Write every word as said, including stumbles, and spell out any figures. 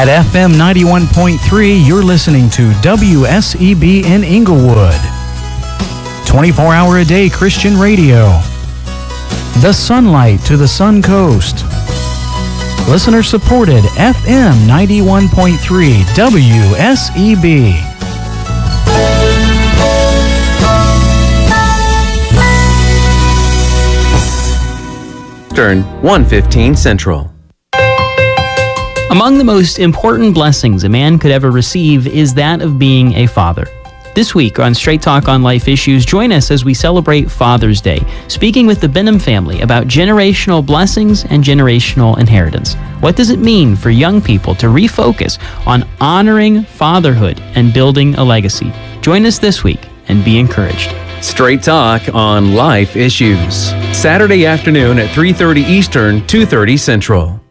At F M ninety-one point three, you're listening to W S E B in Inglewood. twenty-four hour a day Christian radio. The sunlight to the Sun Coast. Listener supported F M ninety-one point three W S E B. Eastern, one fifteen Central. Among the most important blessings a man could ever receive is that of being a father. This week on Straight Talk on Life Issues, join us as we celebrate Father's Day, speaking with the Benham family about generational blessings and generational inheritance. What does it mean for young people to refocus on honoring fatherhood and building a legacy? Join us this week and be encouraged. Straight Talk on Life Issues. Saturday afternoon at three thirty Eastern, two thirty Central.